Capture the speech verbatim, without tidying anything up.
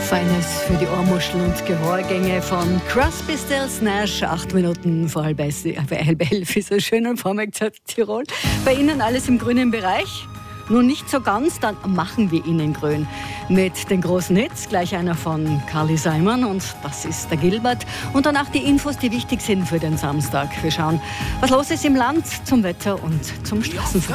Feines für die Ohrmuscheln und Gehörgänge von Crosby, Stills, Nash. Acht Minuten vor halb elf ist ein schöner Vormittag Tirol. Bei Ihnen alles im grünen Bereich? Nun nicht so ganz, dann machen wir Ihnen grün. Mit den großen Hits, gleich einer von Carly Simon und das ist der Gilbert. Und danach die Infos, die wichtig sind für den Samstag. Wir schauen, was los ist im Land, zum Wetter und zum Straßenverkehr.